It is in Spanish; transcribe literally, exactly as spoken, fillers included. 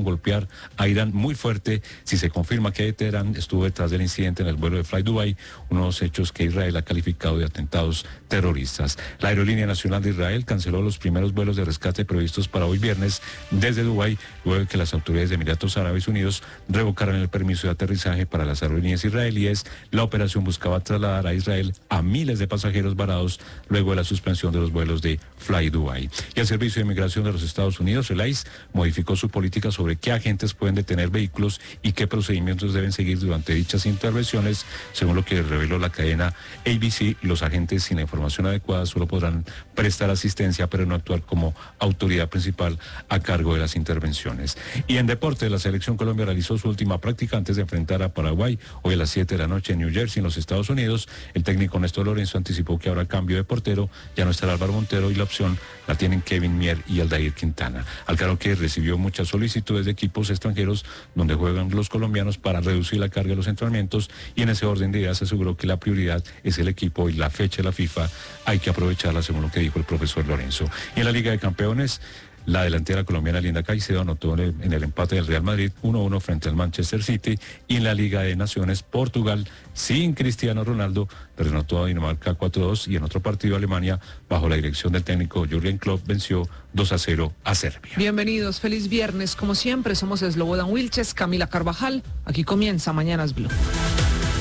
amenazaron golpear a Irán muy fuerte si se confirma que Teherán estuvo detrás del incidente en el vuelo de Fly Dubai, unos hechos que Israel ha calificado de atentados terroristas. La Aerolínea Nacional de Israel canceló los primeros vuelos de rescate previstos para hoy viernes desde Dubái, luego de que las autoridades de Emiratos Árabes Unidos revocaran el permiso de aterrizaje para las aerolíneas israelíes. La operación buscaba trasladar a Israel a miles de pasajeros varados luego de la suspensión de los vuelos de Fly Dubai. Y el Servicio de Inmigración de los Estados Unidos, el I C E, modificó su política sobre qué agentes pueden detener vehículos y qué procedimientos deben seguir durante dichas intervenciones. Según lo que reveló la cadena A B C, los agentes sin la información adecuada solo podrán prestar asistencia, pero no actuar como autoridad principal a cargo de las intervenciones. Y en deporte, la Selección Colombia realizó su última práctica antes de enfrentar a Paraguay hoy a las siete de la noche en New Jersey, en los Estados Unidos. El técnico Néstor Lorenzo anticipó que habrá cambio de portero, ya no estará Álvaro Montero y la opción la tienen Kevin Mier y Aldair Quintana. Alcaro, que recibió muchas solicitudes de equipos extranjeros donde juegan los colombianos para reducir la carga de los entrenamientos, y en ese orden de ideas aseguró que la prioridad es el equipo y la fecha de la FIFA hay que aprovecharla, según lo que dijo el profesor Lorenzo. Y en la Liga de Campeones, la delantera colombiana Linda Caicedo anotó en el, en el empate del Real Madrid uno a uno frente al Manchester City, y en la Liga de Naciones, Portugal, sin Cristiano Ronaldo, derrotó a Dinamarca cuatro a dos, y en otro partido Alemania, bajo la dirección del técnico Jürgen Klopp, venció dos a cero a Serbia. Bienvenidos, feliz viernes. Como siempre, somos Slobodan Wilches, Camila Carvajal. Aquí comienza Mañanas Blue.